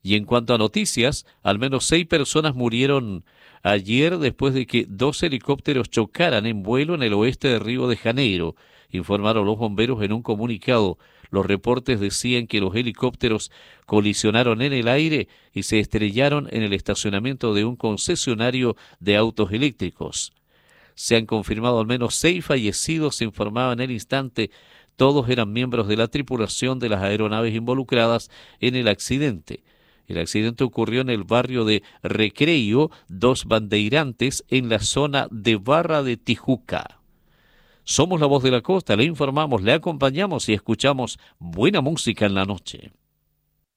Y en cuanto a noticias, al menos 6 personas murieron ayer después de que 2 helicópteros chocaran en vuelo en el oeste de Río de Janeiro, informaron los bomberos en un comunicado. Los reportes decían que los helicópteros colisionaron en el aire y se estrellaron en el estacionamiento de un concesionario de autos eléctricos. Se han confirmado al menos 6 fallecidos, se informaba en el instante. Todos eran miembros de la tripulación de las aeronaves involucradas en el accidente. El accidente ocurrió en el barrio de Recreio Dos Bandeirantes, en la zona de Barra de Tijuca. Somos la voz de la costa, le informamos, le acompañamos y escuchamos buena música en la noche.